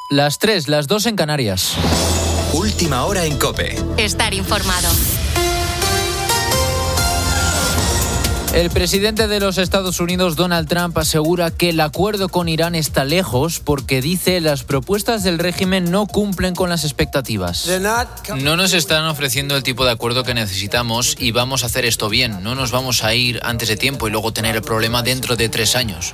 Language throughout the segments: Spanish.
Las 3, las 2 en Canarias. Última hora en COPE. Estar informado. El presidente de los Estados Unidos, Donald Trump, asegura que el acuerdo con Irán está lejos porque dice las propuestas del régimen no cumplen con las expectativas. No nos están ofreciendo el tipo de acuerdo que necesitamos y vamos a hacer esto bien. No nos vamos a ir antes de tiempo y luego tener el problema dentro de 3 años.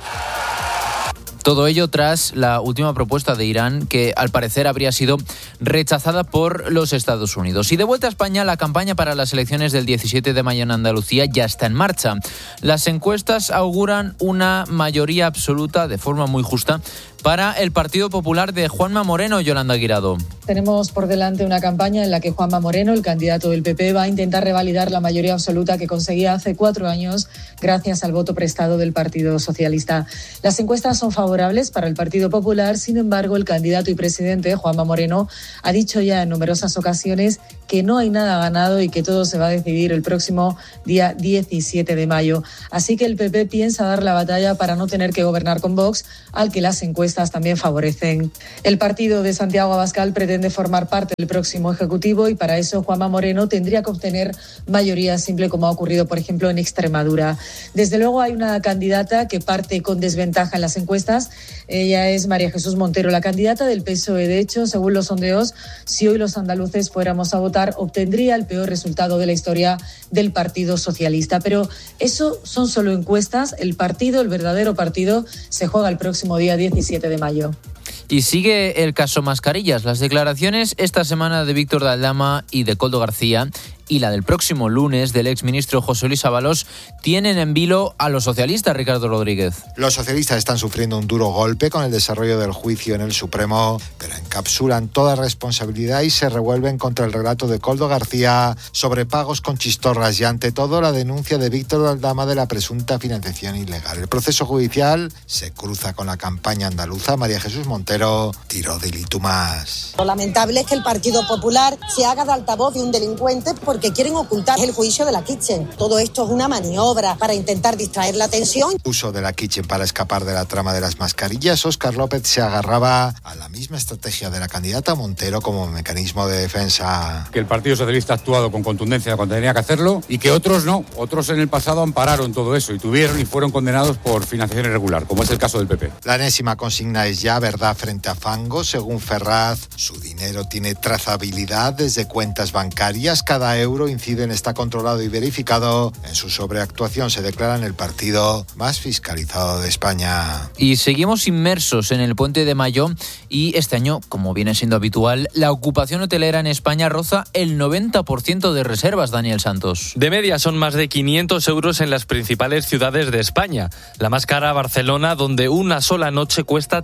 Todo ello tras la última propuesta de Irán, que al parecer habría sido rechazada por los Estados Unidos. Y de vuelta a España, la campaña para las elecciones del 17 de mayo en Andalucía ya está en marcha. Las encuestas auguran una mayoría absoluta, de forma muy justa, para el Partido Popular de Juanma Moreno. Yolanda Guirado. Tenemos por delante una campaña en la que Juanma Moreno, el candidato del PP, va a intentar revalidar la mayoría absoluta que conseguía hace 4 años gracias al voto prestado del Partido Socialista. Las encuestas son favorables para el Partido Popular, sin embargo, el candidato y presidente, Juanma Moreno, ha dicho ya en numerosas ocasiones que no hay nada ganado y que todo se va a decidir el próximo día 17 de mayo. Así que el PP piensa dar la batalla para no tener que gobernar con Vox, al que las encuestas también favorecen. El partido de Santiago Abascal pretende formar parte del próximo Ejecutivo y para eso Juanma Moreno tendría que obtener mayoría simple, como ha ocurrido, por ejemplo, en Extremadura. Desde luego hay una candidata que parte con desventaja en las encuestas. Ella es María Jesús Montero, la candidata del PSOE. De hecho, según los sondeos, si hoy los andaluces fuéramos a votar, obtendría el peor resultado de la historia del Partido Socialista. Pero eso son solo encuestas. El partido, el verdadero partido, se juega el próximo día 17 de mayo. Y sigue el caso Mascarillas. Las declaraciones esta semana de Víctor de Aldama y de Koldo García y la del próximo lunes del exministro José Luis Ábalos tienen en vilo a los socialistas, Ricardo Rodríguez. Los socialistas están sufriendo un duro golpe con el desarrollo del juicio en el Supremo, pero encapsulan toda responsabilidad y se revuelven contra el relato de Koldo García sobre pagos con chistorras y ante todo la denuncia de Víctor de Aldama de la presunta financiación ilegal. El proceso judicial se cruza con la campaña andaluza. María Jesús Montero tiró de hito más. Lo lamentable es que el Partido Popular se haga de altavoz de un delincuente porque quieren ocultar el juicio de la Kitchen. Todo esto es una maniobra para intentar distraer la atención. Uso de la Kitchen para escapar de la trama de las mascarillas. Óscar López se agarraba a la misma estrategia de la candidata Montero como mecanismo de defensa. Que el Partido Socialista ha actuado con contundencia cuando tenía que hacerlo y que otros no. Otros en el pasado ampararon todo eso y tuvieron y fueron condenados por financiación irregular, como es el caso del PP. La enésima consigna es ya verdad frente a fango. Según Ferraz, su dinero tiene trazabilidad desde cuentas bancarias. Cada euro inciden está controlado y verificado. En su sobreactuación se declaran el partido más fiscalizado de España. Y seguimos inmersos en el Puente de Mayo y este año, como viene siendo habitual, la ocupación hotelera en España roza el 90% de reservas, Daniel Santos. De media son más de 500 euros en las principales ciudades de España. La más cara, Barcelona, donde una sola noche cuesta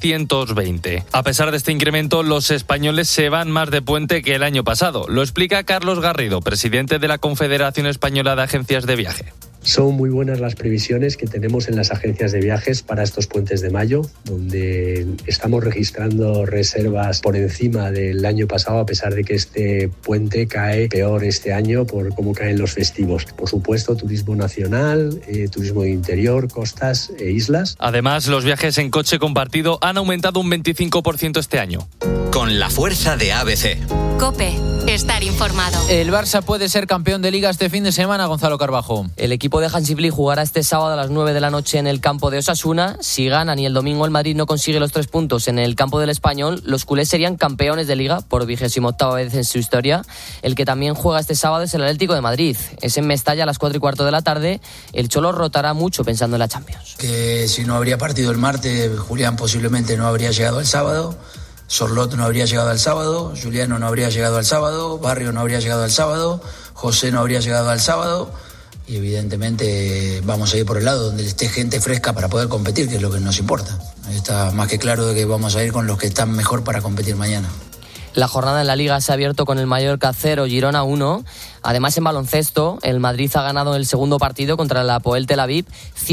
320. A pesar de este incremento, los españoles se van más de puente que el año pasado. Lo explica Carlos Garrido, presidente de la Confederación Española de Agencias de Viaje. Son muy buenas las previsiones que tenemos en las agencias de viajes para estos puentes de mayo, donde estamos registrando reservas por encima del año pasado, a pesar de que este puente cae peor este año por cómo caen los festivos. Por supuesto, turismo nacional, turismo de interior, costas e islas. Además, los viajes en coche compartido han aumentado un 25% este año. Con la fuerza de ABC. COPE. Estar informado. El Barça puede ser campeón de Liga este fin de semana, Gonzalo Carbajo. El equipo de Hansi Flick jugará este sábado a las 9 de la noche en el campo de Osasuna. Si ganan y el domingo el Madrid no consigue los 3 puntos en el campo del Español, los culés serían campeones de Liga por 28ª vez en su historia. El que también juega este sábado es el Atlético de Madrid. Es en Mestalla a las 4:15 de la tarde. El Cholo rotará mucho pensando en la Champions. Que si no habría partido el martes, Julián posiblemente no habría llegado el sábado. Sorlot no habría llegado al sábado, Juliano no habría llegado al sábado, Barrio no habría llegado al sábado, José no habría llegado al sábado y evidentemente vamos a ir por el lado donde esté gente fresca para poder competir, que es lo que nos importa. Está más que claro de que vamos a ir con los que están mejor para competir mañana. La jornada en la Liga se ha abierto con el Mallorca 0, Girona 1. Además, en baloncesto, el Madrid ha ganado el segundo partido contra el Hapoel Tel Aviv,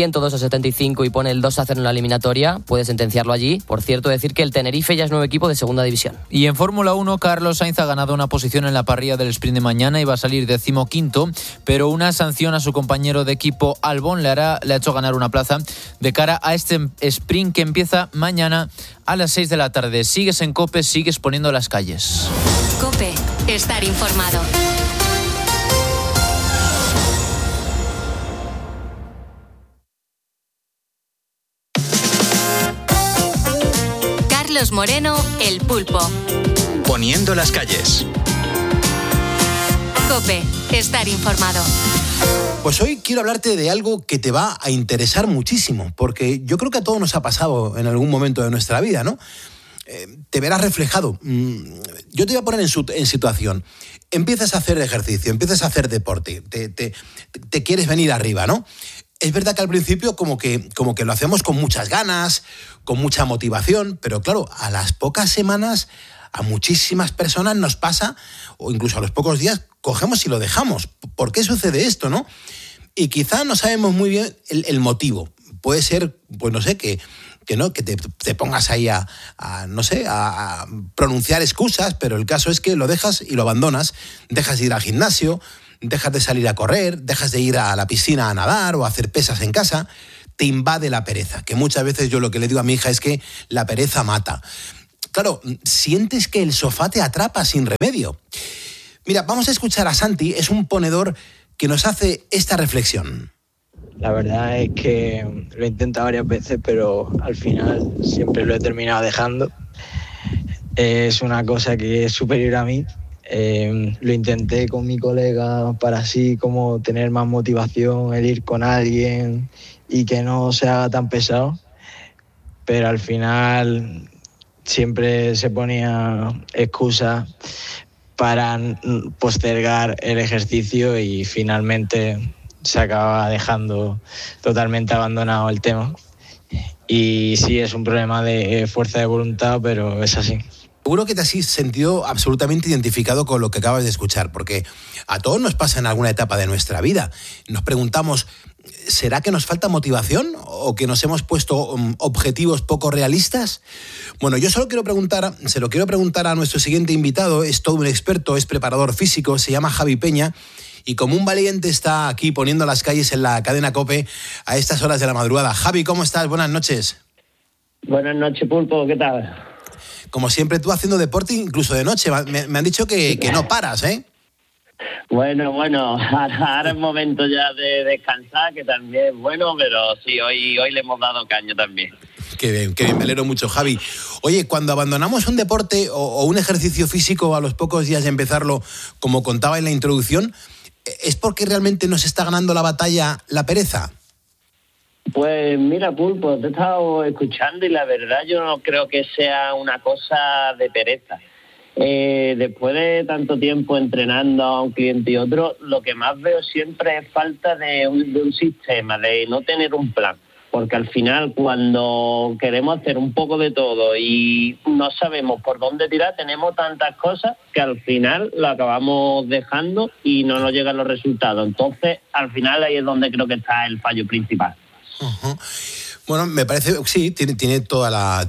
102-75 y pone el 2-0 en la eliminatoria. Puede sentenciarlo allí. Por cierto, decir que el Tenerife ya es nuevo equipo de segunda división. Y en Fórmula 1, Carlos Sainz ha ganado una posición en la parrilla del sprint de mañana y va a salir 15º, pero una sanción a su compañero de equipo Albon le ha hecho ganar una plaza de cara a este sprint que empieza mañana a las 6 de la tarde. Sigues en COPE, sigues poniendo las calles. COPE, estar informado. Carlos Moreno, El Pulpo. Poniendo las calles. COPE, estar informado. Pues hoy quiero hablarte de algo que te va a interesar muchísimo, porque yo creo que a todos nos ha pasado en algún momento de nuestra vida, ¿no? Te verás reflejado. Yo te voy a poner en situación. Empiezas a hacer ejercicio, empiezas a hacer deporte, te quieres venir arriba, ¿no? Es verdad que al principio como que lo hacemos con muchas ganas, con mucha motivación, pero claro, a las pocas semanas a muchísimas personas nos pasa, o incluso a los pocos días, cogemos y lo dejamos. ¿Por qué sucede esto, no? Y quizá no sabemos muy bien el motivo. Puede ser, pues no sé, que te pongas ahí a pronunciar excusas, pero el caso es que lo dejas y lo abandonas. Dejas de ir al gimnasio, dejas de salir a correr, dejas de ir a la piscina a nadar o a hacer pesas en casa. Te invade la pereza, que muchas veces yo lo que le digo a mi hija es que la pereza mata. Claro, sientes que el sofá te atrapa sin remedio. Mira, vamos a escuchar a Santi, es un ponedor que nos hace esta reflexión. La verdad es que lo he intentado varias veces, pero al final siempre lo he terminado dejando. Es una cosa que es superior a mí. Lo intenté con mi colega para así como tener más motivación, el ir con alguien y que no se haga tan pesado. Pero al final siempre se ponía excusas para postergar el ejercicio y finalmente se acaba dejando totalmente abandonado el tema. Y sí, es un problema de fuerza de voluntad, pero es así. Seguro que te has sentido absolutamente identificado con lo que acabas de escuchar, porque a todos nos pasa en alguna etapa de nuestra vida. Nos preguntamos, ¿será que nos falta motivación o que nos hemos puesto objetivos poco realistas? Bueno, yo se lo quiero preguntar a nuestro siguiente invitado. Es todo un experto, es preparador físico, se llama Javi Peña y como un valiente está aquí poniendo las calles en la cadena COPE a estas horas de la madrugada. Javi, ¿cómo estás? Buenas noches. Buenas noches, Pulpo, ¿qué tal? Como siempre, tú haciendo deporte incluso de noche. Me han dicho que no paras, ¿eh? Bueno, ahora es momento ya de descansar, que también es bueno, pero sí, hoy le hemos dado caña también. Qué bien, me alegro mucho, Javi. Oye, cuando abandonamos un deporte o un ejercicio físico a los pocos días de empezarlo, como contaba en la introducción, ¿es porque realmente nos está ganando la batalla la pereza? Pues mira, Pulpo, te he estado escuchando y la verdad yo no creo que sea una cosa de pereza. Después de tanto tiempo entrenando a un cliente y otro, lo que más veo siempre es falta de un sistema, de no tener un plan. Porque al final, cuando queremos hacer un poco de todo y no sabemos por dónde tirar, tenemos tantas cosas que al final lo acabamos dejando y no nos llegan los resultados. Entonces, al final ahí es donde creo que está el fallo principal. Uh-huh. Bueno, me parece, sí, tiene toda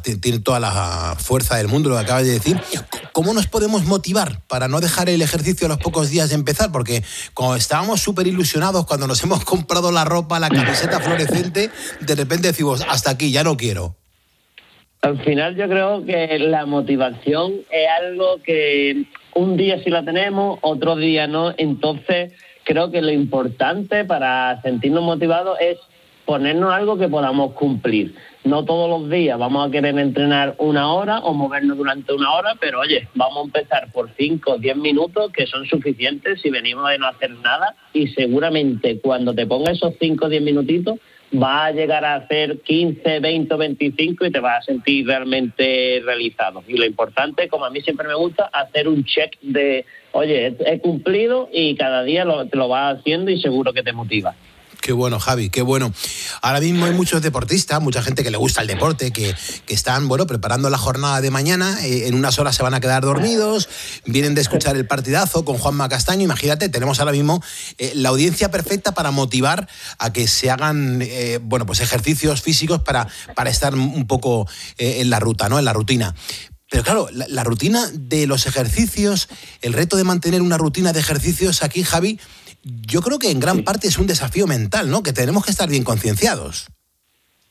la fuerza del mundo lo que acabas de decir. ¿Cómo nos podemos motivar para no dejar el ejercicio a los pocos días de empezar? Porque cuando estábamos súper ilusionados, cuando nos hemos comprado la ropa, la camiseta fluorescente, de repente decimos, hasta aquí, ya no quiero. Al final yo creo que la motivación es algo que un día sí la tenemos, otro día no. Entonces creo que lo importante para sentirnos motivados es ponernos algo que podamos cumplir. No todos los días vamos a querer entrenar 1 hora o movernos durante 1 hora, pero oye, vamos a empezar por 5 o 10 minutos, que son suficientes si venimos de no hacer nada, y seguramente cuando te pongas esos 5 o 10 minutitos vas a llegar a hacer 15, 20 o 25 y te vas a sentir realmente realizado. Y lo importante, como a mí siempre me gusta, hacer un check de, oye, he cumplido, y cada día te lo vas haciendo y seguro que te motiva. Qué bueno, Javi, qué bueno. Ahora mismo hay muchos deportistas, mucha gente que le gusta el deporte, que están, preparando la jornada de mañana. En unas horas se van a quedar dormidos, vienen de escuchar el partidazo con Juanma Castaño. Imagínate, tenemos ahora mismo la audiencia perfecta para motivar a que se hagan, ejercicios físicos para estar un poco en la ruta, ¿no? En la rutina. Pero claro, la rutina de los ejercicios, el reto de mantener una rutina de ejercicios aquí, Javi, yo creo que en gran parte es un desafío mental, ¿no? Que tenemos que estar bien concienciados.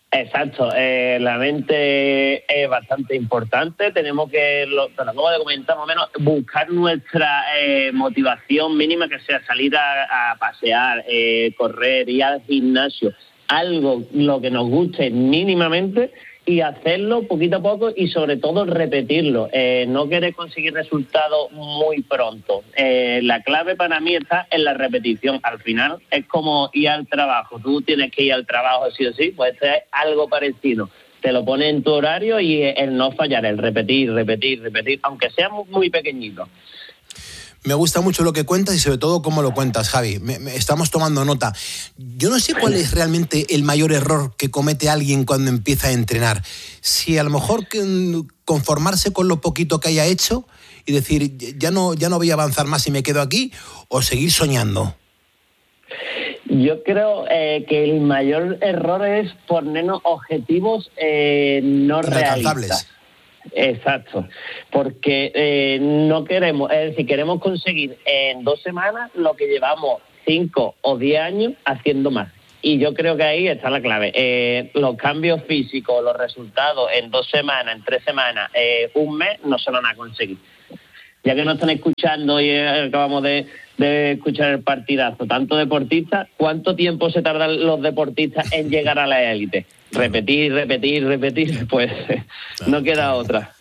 Exacto, la mente es bastante importante, tenemos que, te lo acabo de comentar más o menos, buscar nuestra motivación mínima, que sea salir a pasear, correr, ir al gimnasio, algo lo que nos guste mínimamente y hacerlo poquito a poco y sobre todo repetirlo, no querer conseguir resultados muy pronto. La clave para mí está en la repetición. Al final es como ir al trabajo, tú tienes que ir al trabajo sí o sí, pues es algo parecido. Te lo pones en tu horario y el no fallar, el repetir, aunque sea muy pequeñito. Me gusta mucho lo que cuentas y sobre todo cómo lo cuentas, Javi. Estamos tomando nota. Yo no sé cuál es realmente el mayor error que comete alguien cuando empieza a entrenar. Si a lo mejor conformarse con lo poquito que haya hecho y decir, ya no voy a avanzar más y me quedo aquí, o seguir soñando. Yo creo que el mayor error es ponernos objetivos no realistas. Exacto, porque no queremos, es decir, queremos conseguir en 2 semanas lo que llevamos 5 o 10 años haciendo más. Y yo creo que ahí está la clave. Los cambios físicos, los resultados en 2 semanas, en 3 semanas, 1 mes, no se van a conseguir. Ya que nos están escuchando y acabamos de escuchar el partidazo, tanto deportistas, ¿cuánto tiempo se tardan los deportistas en llegar a la élite? Repetir, pues no queda otra.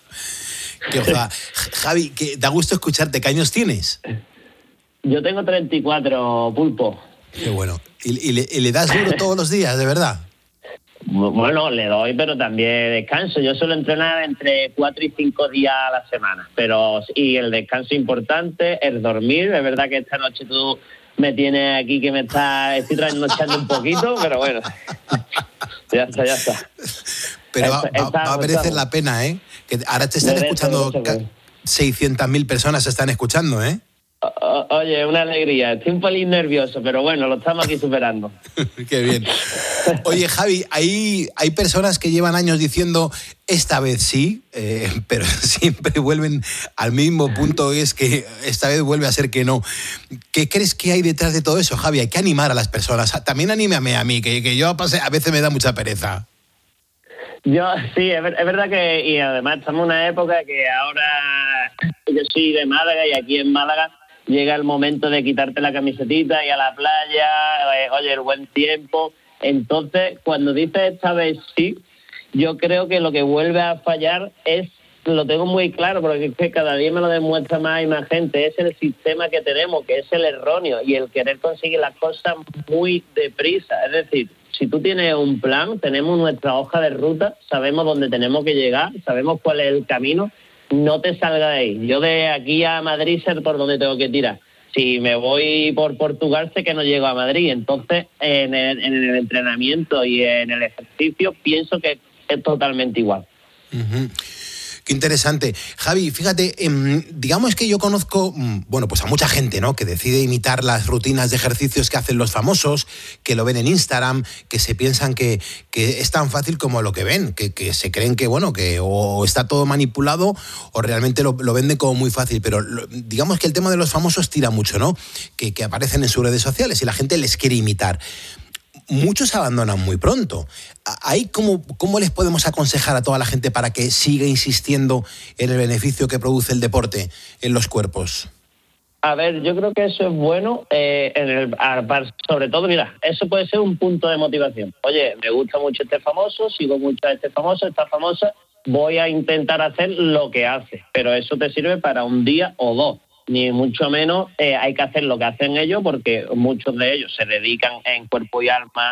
Javi, que da gusto escucharte. ¿Qué años tienes? Yo tengo 34, Pulpo. Qué bueno. ¿Y le das duro todos los días, de verdad? Bueno, le doy, pero también descanso. Yo suelo entrenar entre 4 y 5 días a la semana. Y el descanso importante, el dormir. Es verdad que esta noche tú me tienes aquí que estoy trasnochando un poquito, pero bueno. Ya está. Pero va a merecer la pena, ¿eh? Que ahora te están escuchando, 600.000 personas se están escuchando, ¿eh? Oye, una alegría. Estoy un pelín nervioso, pero bueno, lo estamos aquí superando. Qué bien. Oye, Javi, hay personas que llevan años diciendo esta vez sí, pero siempre vuelven al mismo punto, es que esta vez vuelve a ser que no. ¿Qué crees que hay detrás de todo eso, Javi? Hay que animar a las personas. También anímame a mí, que yo a veces me da mucha pereza. Sí, es verdad que, y además estamos en una época que ahora yo soy de Málaga y aquí en Málaga llega el momento de quitarte la camisetita y a la playa, oye, el buen tiempo. Entonces, cuando dices esta vez sí, yo creo que lo que vuelve a fallar lo tengo muy claro, porque es que cada día me lo demuestra más y más gente, es el sistema que tenemos, que es el erróneo y el querer conseguir las cosas muy deprisa. Es decir, si tú tienes un plan, tenemos nuestra hoja de ruta, sabemos dónde tenemos que llegar, sabemos cuál es el camino, no te salga de ahí. Yo de aquí a Madrid sé por dónde tengo que tirar. Si me voy por Portugal sé que no llego a Madrid. Entonces, en el entrenamiento y en el ejercicio pienso que es totalmente igual. Uh-huh. Qué interesante. Javi, fíjate, digamos que yo conozco, pues a mucha gente, ¿no?, que decide imitar las rutinas de ejercicios que hacen los famosos, que lo ven en Instagram, que se piensan que es tan fácil como lo que ven, que se creen que o está todo manipulado o realmente lo venden como muy fácil. Pero digamos que el tema de los famosos tira mucho, ¿no?, que aparecen en sus redes sociales y la gente les quiere imitar. Muchos abandonan muy pronto. ¿Ahí cómo les podemos aconsejar a toda la gente para que siga insistiendo en el beneficio que produce el deporte en los cuerpos? A ver, yo creo que eso es bueno, sobre todo, mira, eso puede ser un punto de motivación. Oye, me gusta mucho este famoso, sigo mucho a este famoso, esta famosa, voy a intentar hacer lo que hace, pero eso te sirve para un día o 2. Ni mucho menos hay que hacer lo que hacen ellos, porque muchos de ellos se dedican en cuerpo y alma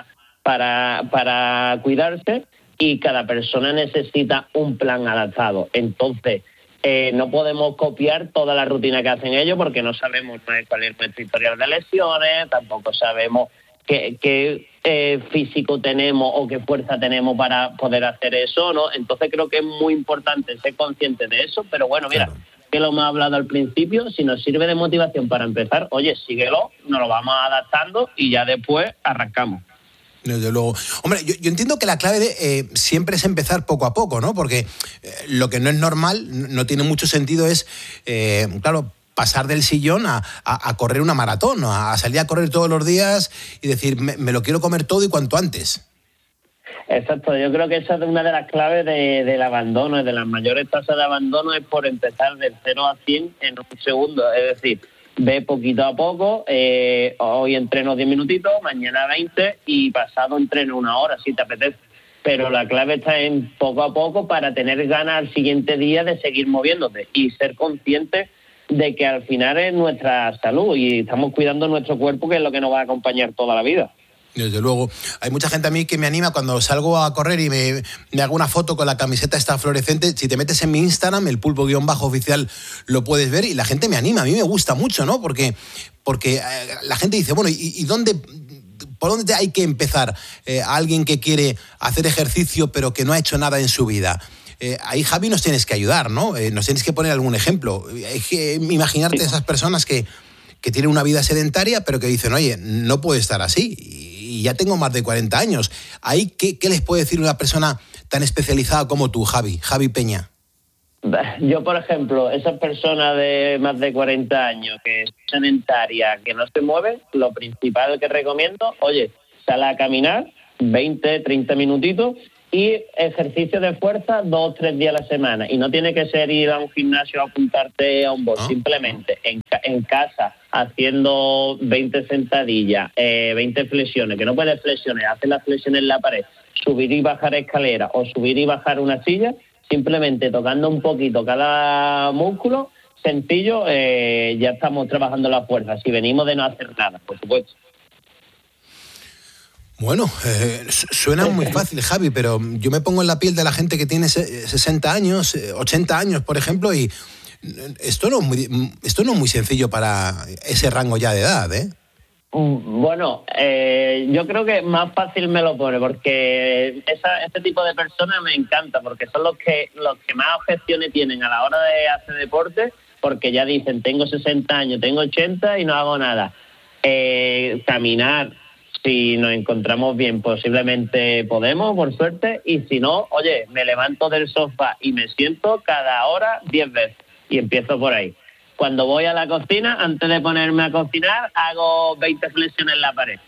para cuidarse, y cada persona necesita un plan adaptado. Entonces, no podemos copiar toda la rutina que hacen ellos, porque no sabemos cuál es nuestro historial de lesiones, tampoco sabemos qué físico tenemos o qué fuerza tenemos para poder hacer eso, ¿no? Entonces creo que es muy importante ser consciente de eso, pero bueno, mira, claro, que lo hemos hablado al principio, si nos sirve de motivación para empezar, oye, síguelo, nos lo vamos adaptando y ya después arrancamos. Desde luego. Hombre, yo entiendo que la clave siempre es empezar poco a poco, ¿no? Porque lo que no es normal, no tiene mucho sentido, es, claro, pasar del sillón a correr una maratón, a salir a correr todos los días y decir, me lo quiero comer todo y cuanto antes. Exacto, yo creo que esa es una de las claves del abandono, de las mayores tasas de abandono, es por empezar del 0 a 100 en un segundo. Es decir, ve poquito a poco, hoy entreno 10 minutitos, mañana 20 y pasado entreno 1 hora, si te apetece. Pero la clave está en poco a poco para tener ganas al siguiente día de seguir moviéndote y ser consciente de que al final es nuestra salud y estamos cuidando nuestro cuerpo, que es lo que nos va a acompañar toda la vida. Desde luego. Hay mucha gente a mí que me anima cuando salgo a correr y me hago una foto con la camiseta esta fluorescente. Si te metes en mi Instagram, el pulpo_oficial, lo puedes ver y la gente me anima. A mí me gusta mucho, ¿no? Porque la gente dice, bueno, ¿y dónde... ¿Por dónde hay que empezar? A alguien que quiere hacer ejercicio pero que no ha hecho nada en su vida. Ahí, Javi, nos tienes que ayudar, ¿no? Nos tienes que poner algún ejemplo. Hay que imaginarte esas personas que tienen una vida sedentaria pero que dicen, oye, no puede estar así y ya tengo más de 40 años. Ahí, ¿qué les puede decir una persona tan especializada como tú, Javi Peña? Yo, por ejemplo, esas personas de más de 40 años que es sedentaria, que no se mueven, lo principal que recomiendo, oye, sal a caminar 20, 30 minutitos y ejercicio de fuerza 2 o 3 días a la semana. Y no tiene que ser ir a un gimnasio a apuntarte a un box, simplemente en casa, haciendo 20 sentadillas, 20 flexiones, que no puedes flexiones, hacer las flexiones en la pared, subir y bajar escaleras o subir y bajar una silla, simplemente tocando un poquito cada músculo, sencillo, ya estamos trabajando la fuerza. Si venimos de no hacer nada, por supuesto. Bueno, suena muy fácil, Javi, pero yo me pongo en la piel de la gente que tiene 60 años, 80 años, por ejemplo, y esto no es muy sencillo para ese rango ya de edad, ¿eh? Bueno, yo creo que más fácil me lo pone, porque este tipo de personas me encanta, porque son los que más objeciones tienen a la hora de hacer deporte, porque ya dicen, tengo 60 años, tengo 80 y no hago nada. Caminar, si nos encontramos bien, posiblemente podemos, por suerte, y si no, oye, me levanto del sofá y me siento cada hora 10 veces, y empiezo por ahí. Cuando voy a la cocina, antes de ponerme a cocinar, hago 20 flexiones en la pared.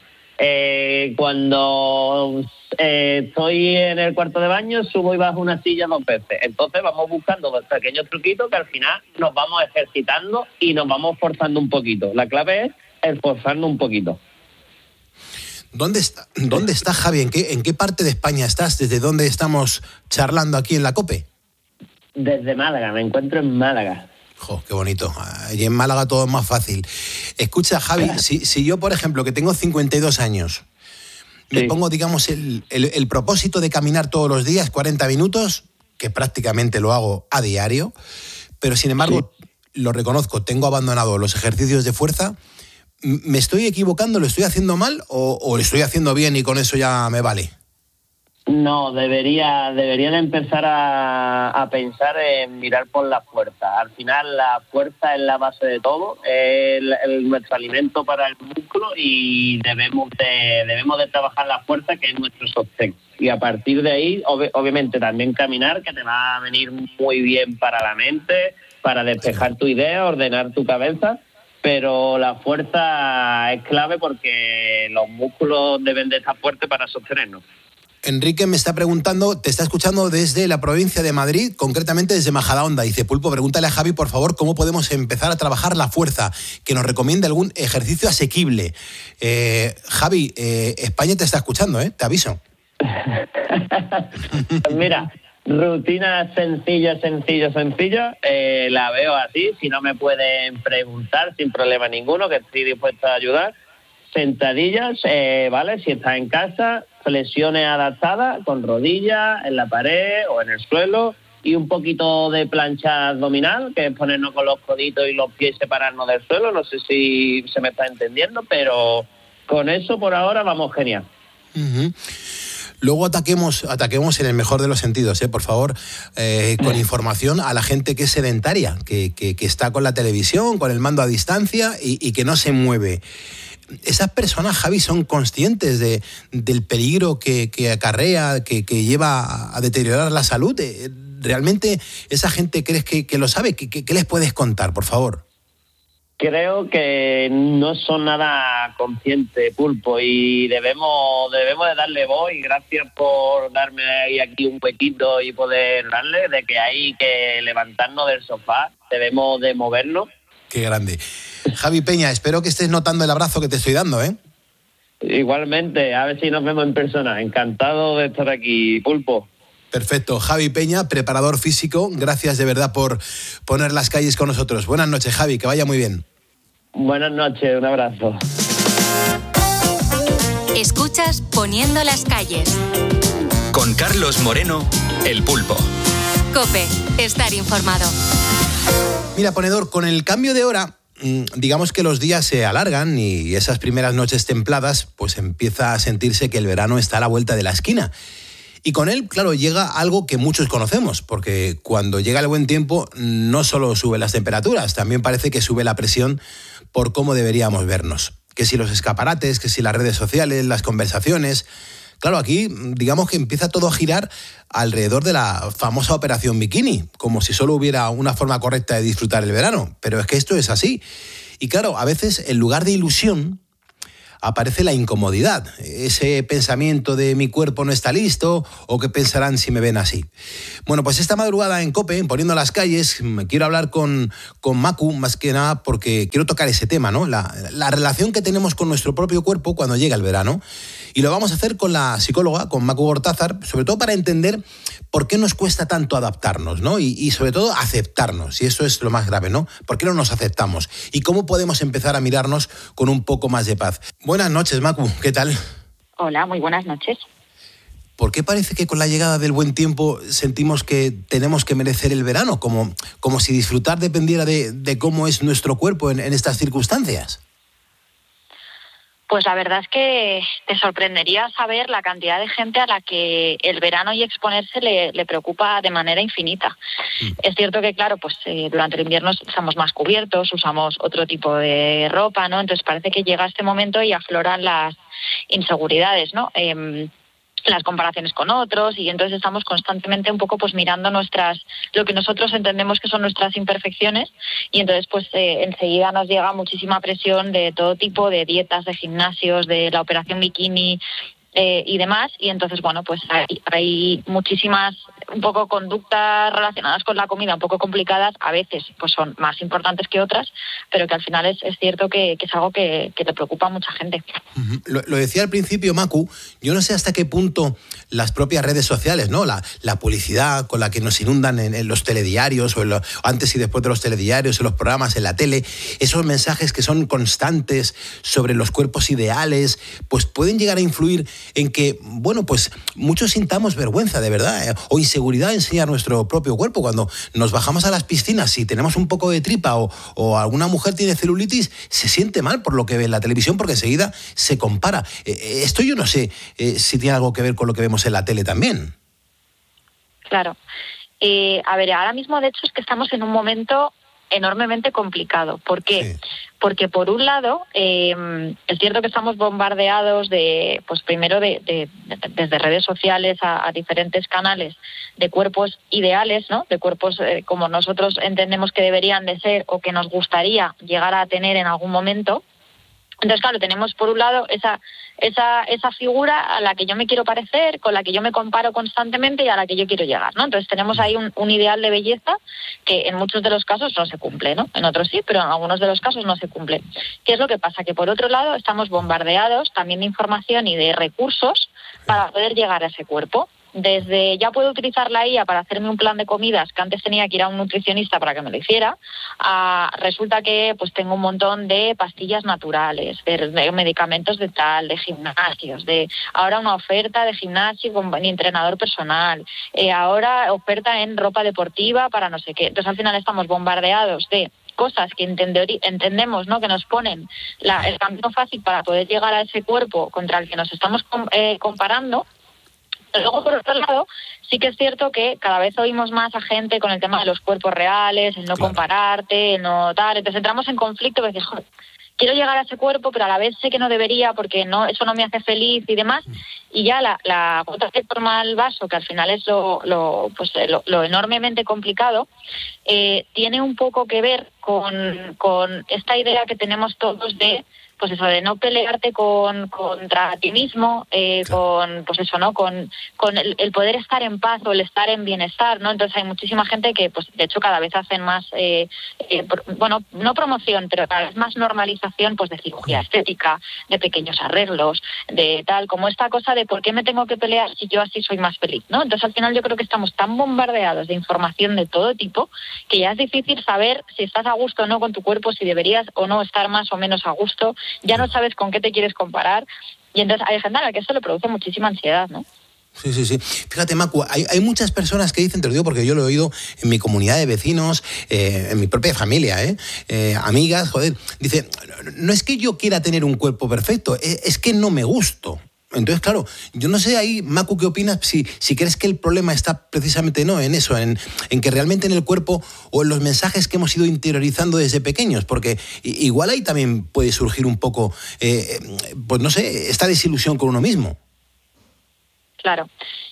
Cuando estoy en el cuarto de baño, subo y bajo una silla 2 veces. Entonces vamos buscando pequeños truquitos que al final nos vamos ejercitando y nos vamos forzando un poquito. La clave es esforzarnos un poquito. ¿Dónde estás, Javi? ¿En qué parte de España estás? ¿Desde dónde estamos charlando aquí en la COPE? Desde Málaga, me encuentro en Málaga. ¡Jo, qué bonito! Allí en Málaga todo es más fácil. Escucha, Javi, si yo, por ejemplo, que tengo 52 años, me pongo, digamos, el propósito de caminar todos los días 40 minutos, que prácticamente lo hago a diario, pero sin embargo, lo reconozco, tengo abandonado los ejercicios de fuerza. ¿Me estoy equivocando? ¿Lo estoy haciendo mal o lo estoy haciendo bien y con eso ya me vale? No, debería de empezar a pensar en mirar por la fuerza. Al final la fuerza es la base de todo, es nuestro alimento para el músculo y debemos de trabajar la fuerza, que es nuestro sostén. Y a partir de ahí, obviamente también caminar, que te va a venir muy bien para la mente, para despejar tu idea, ordenar tu cabeza. Pero la fuerza es clave porque los músculos deben de estar fuertes para sostenernos. Enrique me está preguntando, te está escuchando desde la provincia de Madrid, concretamente desde Majadahonda. Dice, Pulpo, pregúntale a Javi, por favor, cómo podemos empezar a trabajar la fuerza, que nos recomiende algún ejercicio asequible. Javi, España te está escuchando, te aviso. Mira, rutina sencilla, la veo así, si no me pueden preguntar sin problema ninguno, que estoy dispuesto a ayudar. Sentadillas, ¿vale? Si estás en casa, flexiones adaptadas con rodillas en la pared o en el suelo y un poquito de plancha abdominal, que es ponernos con los coditos y los pies separarnos del suelo. No sé si se me está entendiendo, pero con eso por ahora vamos genial. Uh-huh. Luego ataquemos en el mejor de los sentidos, por favor, con información a la gente que es sedentaria, que está con la televisión, con el mando a distancia y que no se mueve. ¿Esas personas, Javi, son conscientes del peligro que acarrea, que lleva a deteriorar la salud? ¿Realmente esa gente crees que lo sabe? ¿Qué les puedes contar, por favor? creo que no son nada conscientes, Pulpo, y debemos de darle voz, y gracias por darme ahí aquí un huequito y poder darle, de que hay que levantarnos del sofá, debemos de movernos. Qué grande. Javi Peña, espero que estés notando el abrazo que te estoy dando, ¿eh? Igualmente, a ver si nos vemos en persona. Encantado de estar aquí, Pulpo. Perfecto. Javi Peña, preparador físico, gracias de verdad por poner las calles con nosotros. Buenas noches, Javi, que vaya muy bien. Buenas noches, un abrazo. Escuchas Poniendo las calles. Con Carlos Moreno, El Pulpo. COPE, estar informado. Mira, ponedor, con el cambio de hora, digamos que los días se alargan y esas primeras noches templadas, pues empieza a sentirse que el verano está a la vuelta de la esquina. Y con él, claro, llega algo que muchos conocemos, porque cuando llega el buen tiempo no solo suben las temperaturas, también parece que sube la presión por cómo deberíamos vernos. Que si los escaparates, que si las redes sociales, las conversaciones. Claro, aquí digamos que empieza todo a girar alrededor de la famosa operación bikini, como si solo hubiera una forma correcta de disfrutar el verano. Pero es que esto es así. Y claro, a veces en lugar de ilusión aparece la incomodidad, ese pensamiento de mi cuerpo no está listo o qué pensarán si me ven así. Bueno, pues esta madrugada en COPE, Poniendo las calles, quiero hablar con Macu, más que nada porque quiero tocar ese tema, ¿no? La relación que tenemos con nuestro propio cuerpo cuando llega el verano. Y lo vamos a hacer con la psicóloga, con Macu Gortázar, sobre todo para entender por qué nos cuesta tanto adaptarnos, ¿no? Y sobre todo aceptarnos, y eso es lo más grave, ¿no? ¿Por qué no nos aceptamos? Y cómo podemos empezar a mirarnos con un poco más de paz. Buenas noches, Macu, ¿qué tal? Hola, muy buenas noches. ¿Por qué parece que con la llegada del buen tiempo sentimos que tenemos que merecer el verano? Como si disfrutar dependiera de cómo es nuestro cuerpo en estas circunstancias. Pues la verdad es que te sorprendería saber la cantidad de gente a la que el verano y exponerse le preocupa de manera infinita. Es cierto que, claro, pues durante el invierno estamos más cubiertos, usamos otro tipo de ropa, ¿no? Entonces parece que llega este momento y afloran las inseguridades, ¿no? Las comparaciones con otros, y entonces estamos constantemente un poco pues mirando lo que nosotros entendemos que son nuestras imperfecciones, y entonces pues enseguida nos llega muchísima presión de todo tipo, de dietas, de gimnasios, de la operación bikini y demás, y entonces bueno, pues hay muchísimas un poco conductas relacionadas con la comida un poco complicadas, a veces pues son más importantes que otras, pero que al final es cierto que es algo que le preocupa a mucha gente. Lo decía al principio, Macu, yo no sé hasta qué punto las propias redes sociales, ¿no? La publicidad con la que nos inundan en los telediarios, o antes y después de los telediarios, en los programas, en la tele, esos mensajes que son constantes sobre los cuerpos ideales, pues pueden llegar a influir en que, bueno, pues muchos sintamos vergüenza, de verdad, o inseguridad de enseñar nuestro propio cuerpo. Cuando nos bajamos a las piscinas, si tenemos un poco de tripa o alguna mujer tiene celulitis, se siente mal por lo que ve en la televisión, porque enseguida se compara. Esto yo no sé si tiene algo que ver con lo que vemos en la tele también. Claro. A ver, ahora mismo, de hecho, es que estamos en un momento enormemente complicado. ¿Por qué? Sí. Porque por un lado es cierto que estamos bombardeados pues primero desde redes sociales a diferentes canales de cuerpos ideales, ¿no? De cuerpos como nosotros entendemos que deberían de ser o que nos gustaría llegar a tener en algún momento. Entonces, claro, tenemos por un lado esa figura a la que yo me quiero parecer, con la que yo me comparo constantemente y a la que yo quiero llegar, ¿no? Entonces tenemos ahí un ideal de belleza que en muchos de los casos no se cumple, ¿no? En otros sí, pero en algunos de los casos no se cumple. ¿Qué es lo que pasa? Que por otro lado estamos bombardeados también de información y de recursos para poder llegar a ese cuerpo. Desde ya puedo utilizar la IA para hacerme un plan de comidas que antes tenía que ir a un nutricionista para que me lo hiciera, resulta que pues tengo un montón de pastillas naturales, de medicamentos de gimnasios, ahora una oferta de gimnasio con entrenador personal, ahora oferta en ropa deportiva para no sé qué. Entonces al final estamos bombardeados de cosas que entendemos, ¿no? Que nos ponen el camino fácil para poder llegar a ese cuerpo contra el que nos estamos comparando. Luego, por otro lado, sí que es cierto que cada vez oímos más a gente con el tema de los cuerpos reales, el no compararte, el no tal. Entonces entramos en conflicto, porque joder, quiero llegar a ese cuerpo, pero a la vez sé que no debería porque eso no me hace feliz y demás. Y ya la gota que forma el vaso, que al final es lo enormemente complicado, tiene un poco que ver con esta idea que tenemos todos de, pues eso, de no pelearte contra ti mismo, con, pues eso, ¿no? Con el poder estar en paz o el estar en bienestar, ¿no? Entonces hay muchísima gente que, pues de hecho, cada vez hacen más, bueno, no promoción, pero cada vez más normalización, pues de cirugía estética, de pequeños arreglos, de tal, como esta cosa de por qué me tengo que pelear si yo así soy más feliz, ¿no? Entonces al final yo creo que estamos tan bombardeados de información de todo tipo que ya es difícil saber si estás a gusto o no con tu cuerpo, si deberías o no estar más o menos a gusto. Ya no sabes con qué te quieres comparar, y entonces hay gente a la que eso le produce muchísima ansiedad, ¿no? Sí. Fíjate, Macu, hay muchas personas que dicen, te lo digo porque yo lo he oído en mi comunidad de vecinos, en mi propia familia, amigas, dice, no es que yo quiera tener un cuerpo perfecto, es que no me gusto. Entonces, claro, yo no sé ahí, Macu, ¿qué opinas? Si crees que el problema está precisamente en eso, en que realmente en el cuerpo o en los mensajes que hemos ido interiorizando desde pequeños, porque igual ahí también puede surgir un poco, pues no sé, esta desilusión con uno mismo. Claro.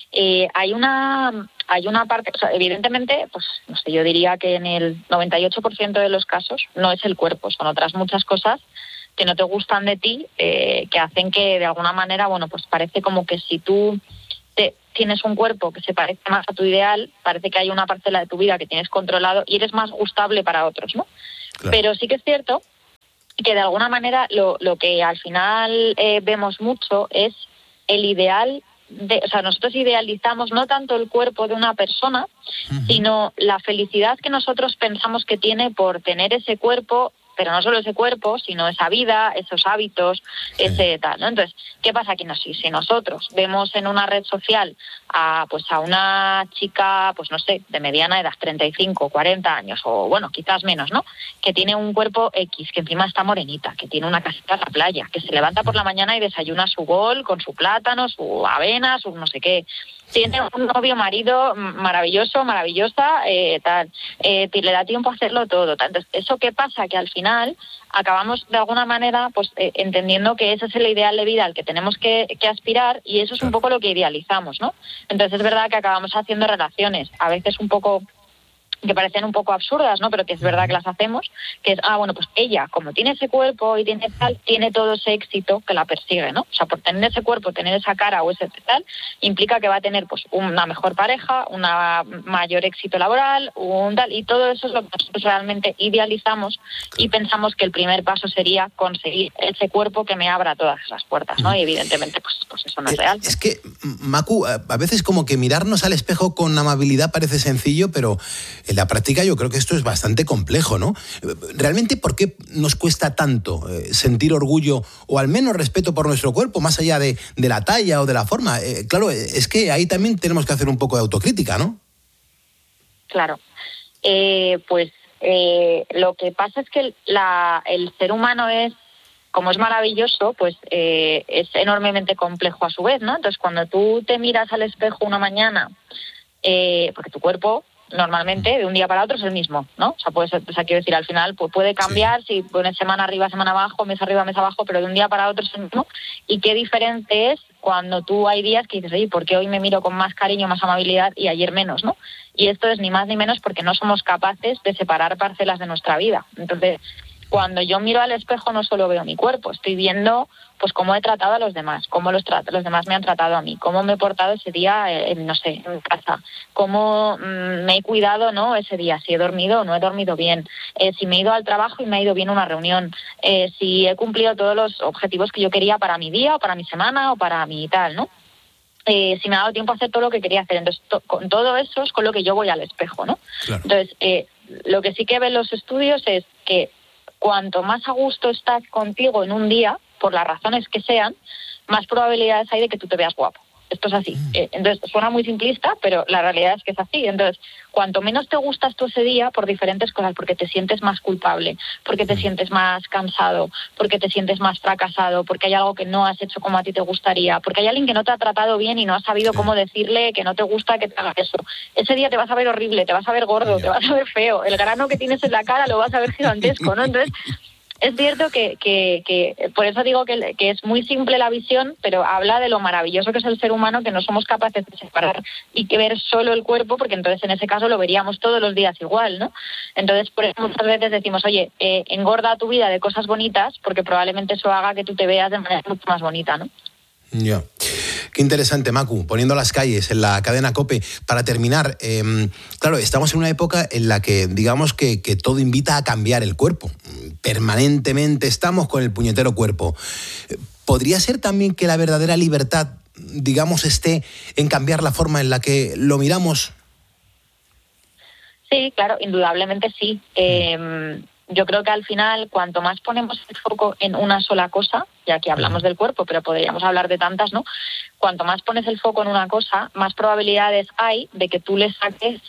Hay una parte, o sea, evidentemente, pues no sé, yo diría que en el 98% de los casos no es el cuerpo, son otras muchas cosas que no te gustan de ti, que hacen que de alguna manera, bueno, pues parece como que si tú tienes un cuerpo que se parece más a tu ideal, parece que hay una parcela de tu vida que tienes controlado y eres más gustable para otros, ¿no? Claro. Pero sí que es cierto que de alguna manera lo que al final vemos mucho es el ideal. O sea, nosotros idealizamos no tanto el cuerpo de una persona, sino la felicidad que nosotros pensamos que tiene por tener ese cuerpo, pero no solo ese cuerpo, sino esa vida, esos hábitos, ese tal, ¿no? Entonces, ¿qué pasa aquí? Si nosotros vemos en una red social a una chica, pues no sé, de mediana edad, 35, 40 años, o bueno, quizás menos, ¿no? Que tiene un cuerpo X, que encima está morenita, que tiene una casita en la playa, que se levanta por la mañana y desayuna su bol con su plátano, su avena, su no sé qué. Tiene un novio, marido maravilloso, maravillosa, tal. Le da tiempo a hacerlo todo. Entonces, ¿eso qué pasa? Que al final acabamos de alguna manera pues entendiendo que ese es el ideal de vida al que tenemos que aspirar, y eso es un poco lo que idealizamos, ¿no? Entonces es verdad que acabamos haciendo relaciones a veces un poco que parecen un poco absurdas, ¿no? Pero que es verdad que las hacemos, que es, bueno, pues ella, como tiene ese cuerpo y tiene tal, tiene todo ese éxito que la persigue, ¿no? O sea, por tener ese cuerpo, tener esa cara o ese tal, implica que va a tener pues una mejor pareja, una mayor éxito laboral, un tal, y todo eso es lo que nosotros realmente idealizamos y pensamos que el primer paso sería conseguir ese cuerpo que me abra todas esas puertas, ¿no? Y evidentemente, pues eso no es real. Es que, Macu, a veces como que mirarnos al espejo con amabilidad parece sencillo, pero en la práctica yo creo que esto es bastante complejo, ¿no? ¿Realmente por qué nos cuesta tanto sentir orgullo o al menos respeto por nuestro cuerpo, más allá de la talla o de la forma? Claro, es que ahí también tenemos que hacer un poco de autocrítica, ¿no? Claro. Pues lo que pasa es que el ser humano es, como es maravilloso, pues es enormemente complejo a su vez, ¿no? Entonces, cuando tú te miras al espejo una mañana, porque tu cuerpo normalmente de un día para otro es el mismo, ¿no? O sea, quiero decir, al final pues puede cambiar, si pones semana arriba, semana abajo, mes arriba, mes abajo, pero de un día para otro es el mismo. Y qué diferente es cuando tú hay días que dices, oye, ¿por qué hoy me miro con más cariño, más amabilidad y ayer menos, ¿no? Y esto es ni más ni menos porque no somos capaces de separar parcelas de nuestra vida. Entonces, cuando yo miro al espejo no solo veo mi cuerpo, estoy viendo pues cómo he tratado a los demás, cómo los demás me han tratado a mí, cómo me he portado ese día, no sé, en casa, cómo me he cuidado, ¿no? Ese día, si he dormido o no he dormido bien, si me he ido al trabajo y me ha ido bien una reunión, si he cumplido todos los objetivos que yo quería para mi día o para mi semana o para mi tal, ¿no? Si me ha dado tiempo a hacer todo lo que quería hacer. Entonces, con todo eso es con lo que yo voy al espejo, ¿no? Claro. Entonces, lo que sí que ven los estudios es que cuanto más a gusto estás contigo en un día, por las razones que sean, más probabilidades hay de que tú te veas guapo. Esto es así. Entonces, suena muy simplista, pero la realidad es que es así. Entonces, cuanto menos te gustas tú ese día por diferentes cosas, porque te sientes más culpable, porque te sientes más cansado, porque te sientes más fracasado, porque hay algo que no has hecho como a ti te gustaría, porque hay alguien que no te ha tratado bien y no has sabido cómo decirle que no te gusta que te haga eso. Ese día te vas a ver horrible, te vas a ver gordo, te vas a ver feo, el grano que tienes en la cara lo vas a ver gigantesco, ¿no? Entonces, es cierto que por eso digo que es muy simple la visión, pero habla de lo maravilloso que es el ser humano, que no somos capaces de separar y que ver solo el cuerpo, porque entonces en ese caso lo veríamos todos los días igual, ¿no? Entonces, por eso muchas veces decimos, oye, engorda tu vida de cosas bonitas, porque probablemente eso haga que tú te veas de manera mucho más bonita, ¿no? Ya. Qué interesante, Macu, poniendo las calles en la cadena COPE. Para terminar, claro, estamos en una época en la que digamos que todo invita a cambiar el cuerpo. Permanentemente estamos con el puñetero cuerpo. ¿Podría ser también que la verdadera libertad, digamos, esté en cambiar la forma en la que lo miramos? Sí, claro, indudablemente sí. Yo creo que al final, cuanto más ponemos el foco en una sola cosa, y aquí hablamos del cuerpo, pero podríamos hablar de tantas, ¿no? Cuanto más pones el foco en una cosa, más probabilidades hay de que tú le saques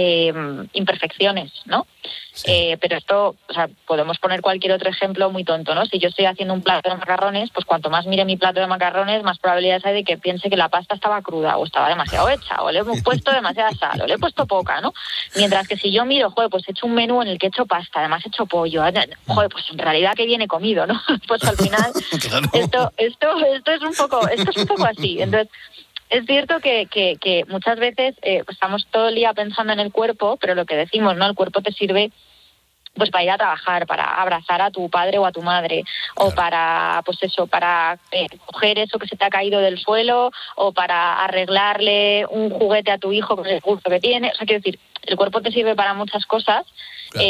imperfecciones, ¿no? Sí. Pero esto, o sea, podemos poner cualquier otro ejemplo muy tonto, ¿no? Si yo estoy haciendo un plato de macarrones, pues cuanto más mire mi plato de macarrones, más probabilidades hay de que piense que la pasta estaba cruda, o estaba demasiado hecha, o le hemos puesto demasiada sal, o le he puesto poca, ¿no? Mientras que si yo miro, joder, pues he hecho un menú en el que he hecho pasta, además he hecho pollo, joder, pues en realidad que viene comido, ¿no? Pues al final, claro. esto es un poco así. Entonces, es cierto que muchas veces estamos todo el día pensando en el cuerpo, pero lo que decimos, ¿no? El cuerpo te sirve pues para ir a trabajar, para abrazar a tu padre o a tu madre, o para, pues eso, para coger eso que se te ha caído del suelo, o para arreglarle un juguete a tu hijo con el gusto que tiene. O sea, quiero decir, el cuerpo te sirve para muchas cosas, claro.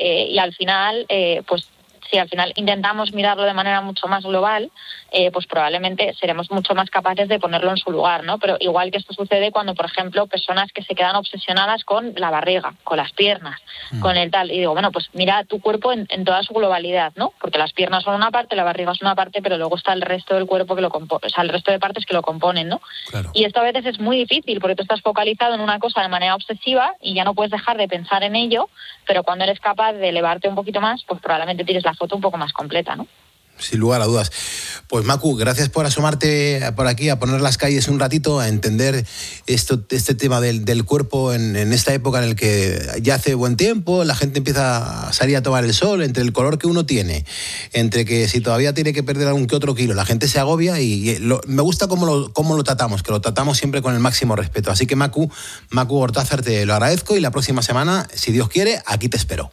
Y al final, pues si al final intentamos mirarlo de manera mucho más global, pues probablemente seremos mucho más capaces de ponerlo en su lugar, ¿no? Pero igual que esto sucede cuando, por ejemplo, personas que se quedan obsesionadas con la barriga, con las piernas, con el tal. Y digo, bueno, pues mira tu cuerpo en toda su globalidad, ¿no? Porque las piernas son una parte, la barriga es una parte, pero luego está el resto del cuerpo que lo compone, o sea, el resto de partes que lo componen, ¿no? Claro. Y esto a veces es muy difícil porque tú estás focalizado en una cosa de manera obsesiva y ya no puedes dejar de pensar en ello, pero cuando eres capaz de elevarte un poquito más, pues probablemente tires la foto un poco más completa, ¿no? Sin lugar a dudas. Pues Macu, gracias por asomarte por aquí, a poner las calles un ratito, a entender este tema del cuerpo en esta época en la que ya hace buen tiempo, la gente empieza a salir a tomar el sol, entre el color que uno tiene, entre que si todavía tiene que perder algún que otro kilo, la gente se agobia y me gusta cómo lo tratamos, que lo tratamos siempre con el máximo respeto. Así que Macu Gortázar, te lo agradezco y la próxima semana, si Dios quiere, aquí te espero.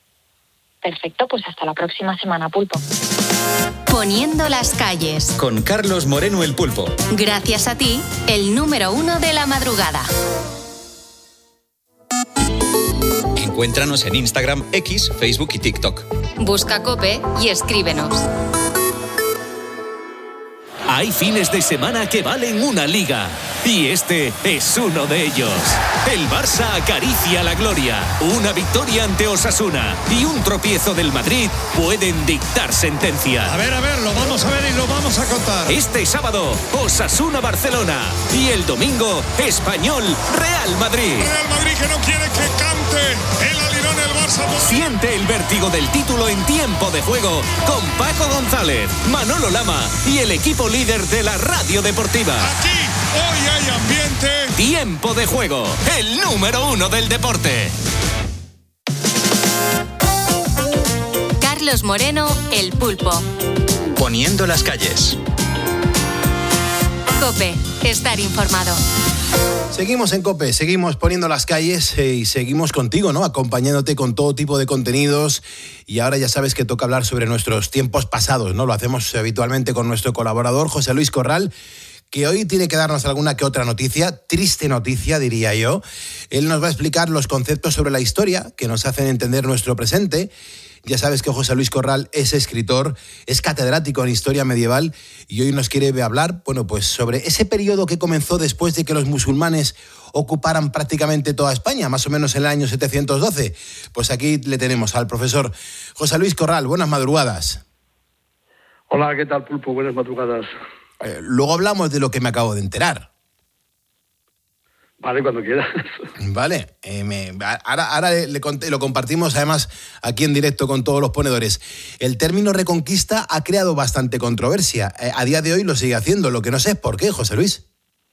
Perfecto, pues hasta la próxima semana, Pulpo. Poniendo las calles. Con Carlos Moreno, el Pulpo. Gracias a ti, el número 1 de la madrugada. Encuéntranos en Instagram, X, Facebook y TikTok. Busca COPE y escríbenos. Hay fines de semana que valen una liga. Y este es uno de ellos. El Barça acaricia la gloria. Una victoria ante Osasuna y un tropiezo del Madrid pueden dictar sentencia. A ver, lo vamos a ver y lo vamos a contar. Este sábado, Osasuna-Barcelona. Y el domingo, Español-Real Madrid. Real Madrid que no quiere que cante el alirón el Barça. Siente el vértigo del título en tiempo de juego con Paco González, Manolo Lama y el equipo líder de la radio deportiva. Aquí hoy hay ambiente. Tiempo de juego, el número 1 del deporte. Carlos Moreno, el Pulpo. Poniendo las calles. COPE, estar informado. Seguimos en COPE, seguimos poniendo las calles y seguimos contigo, ¿no? Acompañándote con todo tipo de contenidos. Y ahora ya sabes que toca hablar sobre nuestros tiempos pasados, ¿no? Lo hacemos habitualmente con nuestro colaborador, José Luis Corral, que hoy tiene que darnos alguna que otra noticia, triste noticia, diría yo. Él nos va a explicar los conceptos sobre la historia que nos hacen entender nuestro presente. Ya sabes que José Luis Corral es escritor, es catedrático en historia medieval y hoy nos quiere hablar, bueno, pues sobre ese periodo que comenzó después de que los musulmanes ocuparan prácticamente toda España, más o menos en el año 712. Pues aquí le tenemos al profesor José Luis Corral. Buenas madrugadas. Hola, ¿qué tal, Pulpo? Buenas madrugadas. Luego hablamos de lo que me acabo de enterar. Vale, cuando quieras. Vale, ahora lo compartimos además aquí en directo con todos los ponedores. El término reconquista ha creado bastante controversia. A día de hoy lo sigue haciendo, lo que no sé es por qué, José Luis.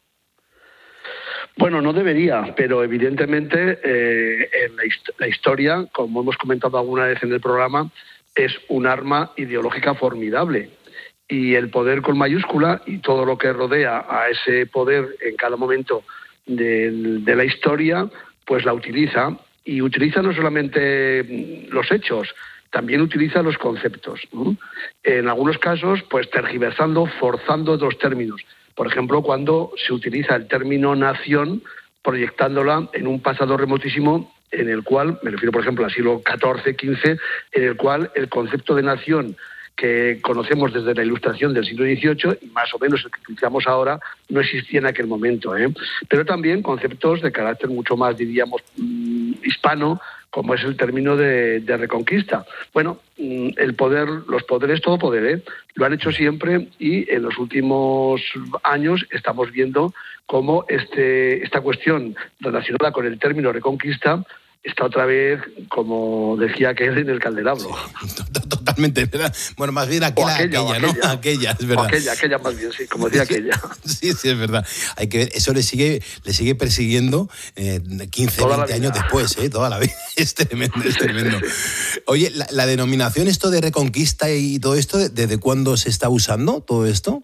Bueno, no debería, pero evidentemente en la historia, como hemos comentado alguna vez en el programa, es un arma ideológica formidable. Y el poder con mayúscula y todo lo que rodea a ese poder en cada momento de la historia, pues la utiliza. Y utiliza no solamente los hechos, también utiliza los conceptos, ¿no? En algunos casos, pues tergiversando, forzando los términos. Por ejemplo, cuando se utiliza el término nación, proyectándola en un pasado remotísimo en el cual, me refiero por ejemplo al siglo XIV, XV, en el cual el concepto de nación que conocemos desde la Ilustración del siglo XVIII y más o menos el que utilizamos ahora no existía en aquel momento, Pero también conceptos de carácter mucho más, diríamos, hispano, como es el término de reconquista. Bueno, los poderes, todo poder, lo han hecho siempre, y en los últimos años estamos viendo cómo esta cuestión relacionada con el término reconquista está otra vez, como decía aquel, en el candelabro. Sí, totalmente, ¿verdad? Bueno, más bien aquella, ¿no? Aquella, es verdad. Aquella más bien, sí, como decía aquella. Sí, es verdad. Hay que ver, eso le sigue persiguiendo 15, 20 años después, toda la vida. Es tremendo, es tremendo. Oye, la denominación esto de reconquista y todo esto, ¿desde cuándo se está usando todo esto?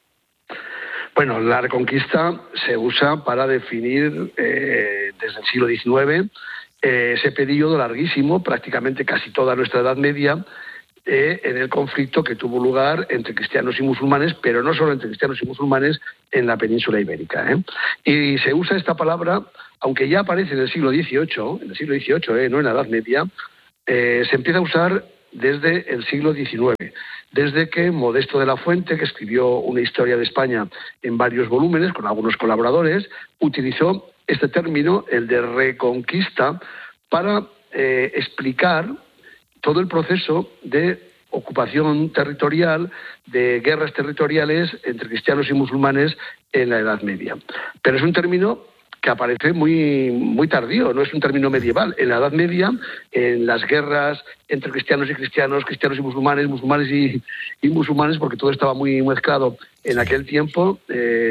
Bueno, la reconquista se usa para definir desde el siglo XIX ese periodo larguísimo, prácticamente casi toda nuestra Edad Media, en el conflicto que tuvo lugar entre cristianos y musulmanes, pero no solo entre cristianos y musulmanes, en la península ibérica. Y se usa esta palabra, aunque ya aparece en el siglo XVIII, no en la Edad Media, se empieza a usar desde el siglo XIX, desde que Modesto de la Fuente, que escribió una historia de España en varios volúmenes con algunos colaboradores, utilizó este término, el de reconquista, para explicar todo el proceso de ocupación territorial, de guerras territoriales entre cristianos y musulmanes en la Edad Media. Pero es un término que aparece muy, muy tardío, no es un término medieval. En la Edad Media, en las guerras entre cristianos y cristianos, cristianos y musulmanes, musulmanes y musulmanes, porque todo estaba muy mezclado en aquel tiempo,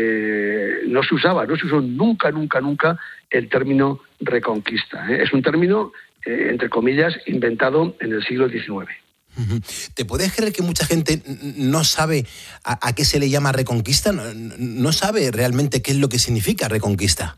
no se usó nunca el término reconquista. Es un término, entre comillas, inventado en el siglo XIX. ¿Te puedes creer que mucha gente no sabe a qué se le llama reconquista? ¿No sabe realmente qué es lo que significa reconquista?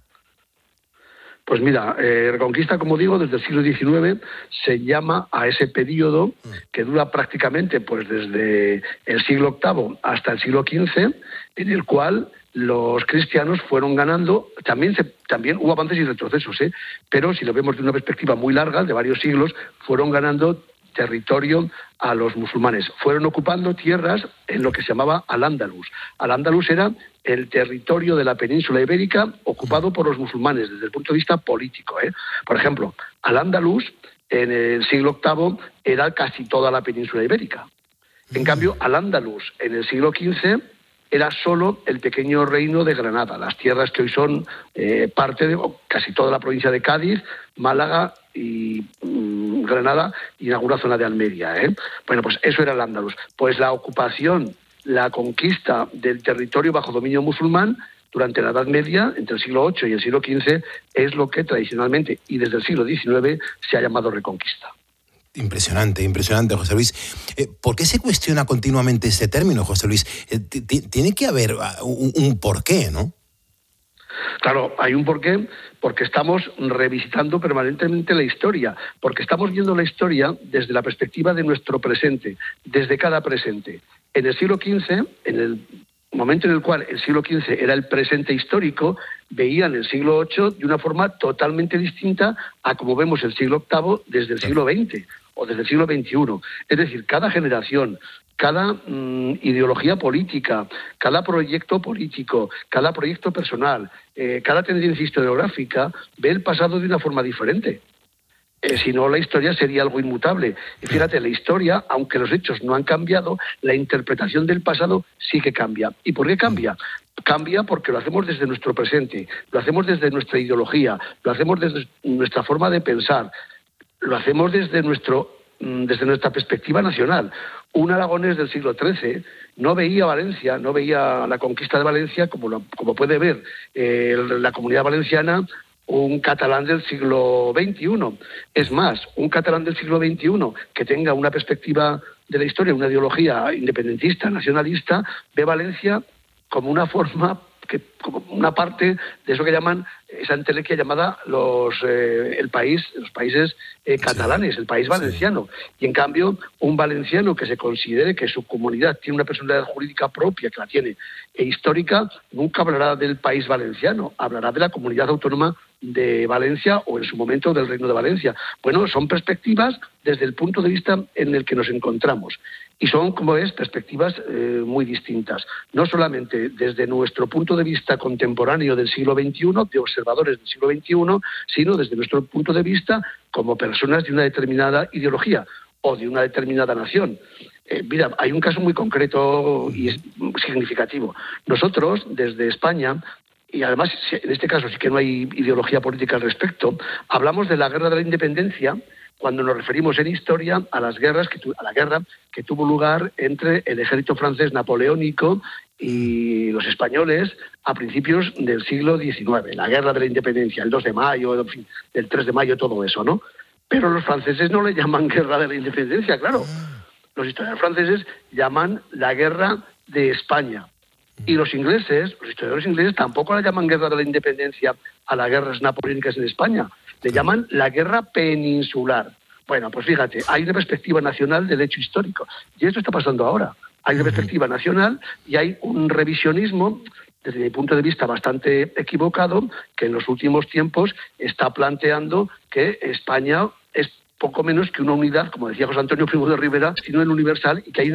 Pues mira, reconquista, como digo, desde el siglo XIX se llama a ese periodo que dura prácticamente pues desde el siglo VIII hasta el siglo XV, en el cual los cristianos fueron ganando, también hubo avances y retrocesos, pero si lo vemos de una perspectiva muy larga, de varios siglos, fueron ganando territorio a los musulmanes. Fueron ocupando tierras en lo que se llamaba Al-Ándalus. Al-Ándalus era el territorio de la península ibérica ocupado por los musulmanes desde el punto de vista político. Por ejemplo, Al-Ándalus en el siglo VIII era casi toda la península ibérica. En cambio, Al-Ándalus en el siglo XV era solo el pequeño reino de Granada, las tierras que hoy son parte de casi toda la provincia de Cádiz, Málaga y Granada y en alguna zona de Almería. Bueno, pues eso era el Al-Ándalus. Pues la ocupación, la conquista del territorio bajo dominio musulmán durante la Edad Media, entre el siglo VIII y el siglo XV, es lo que tradicionalmente y desde el siglo XIX se ha llamado reconquista. Impresionante, José Luis. ¿Por qué se cuestiona continuamente este término, José Luis? Tiene que haber un porqué, ¿no? Claro, hay un porqué, porque estamos revisitando permanentemente la historia, porque estamos viendo la historia desde la perspectiva de nuestro presente, desde cada presente. En el siglo XV, en el momento en el cual el siglo XV era el presente histórico, veían el siglo VIII de una forma totalmente distinta a como vemos el siglo VIII desde el siglo XX o desde el siglo XXI. Es decir, cada generación, cada ideología política, cada proyecto político, cada proyecto personal, cada tendencia historiográfica ve el pasado de una forma diferente. Si no, la historia sería algo inmutable. Y fíjate, la historia, aunque los hechos no han cambiado, la interpretación del pasado sí que cambia. ¿Y por qué cambia? Cambia porque lo hacemos desde nuestro presente, lo hacemos desde nuestra ideología, lo hacemos desde nuestra forma de pensar, lo hacemos desde nuestra perspectiva nacional. Un aragonés del siglo XIII no veía Valencia, no veía la conquista de Valencia como puede ver la Comunidad Valenciana un catalán del siglo XXI. Es más, un catalán del siglo XXI que tenga una perspectiva de la historia, una ideología independentista, nacionalista, ve Valencia como una forma, como una parte de eso que llaman, esa entelequia llamada los países catalanes, el país valenciano. Y en cambio, un valenciano que se considere que su comunidad tiene una personalidad jurídica propia, que la tiene, e histórica, nunca hablará del país valenciano, hablará de la comunidad autónoma de Valencia o en su momento del Reino de Valencia. Bueno, son perspectivas desde el punto de vista en el que nos encontramos. Y son, como ves, perspectivas muy distintas. No solamente desde nuestro punto de vista contemporáneo del siglo XXI, de observadores del siglo XXI, sino desde nuestro punto de vista como personas de una determinada ideología o de una determinada nación. Mira, hay un caso muy concreto y es significativo. Nosotros, desde España, y además en este caso sí que no hay ideología política al respecto, hablamos de la guerra de la independencia cuando nos referimos en historia a la guerra que tuvo lugar entre el ejército francés napoleónico y los españoles a principios del siglo XIX, la guerra de la independencia, el 2 de mayo, en fin, el 3 de mayo, todo eso, ¿no? Pero los franceses no le llaman guerra de la independencia, claro. Los historiadores franceses llaman la guerra de España. Y los historiadores ingleses tampoco la llaman guerra de la independencia a las guerras napoleónicas en España. Le llaman la guerra peninsular. Bueno, pues fíjate, hay una perspectiva nacional del hecho histórico. Y esto está pasando ahora. Hay una perspectiva nacional y hay un revisionismo, desde mi punto de vista bastante equivocado, que en los últimos tiempos está planteando que España es poco menos que una unidad, como decía José Antonio Primo de Rivera, sino el universal, y que hay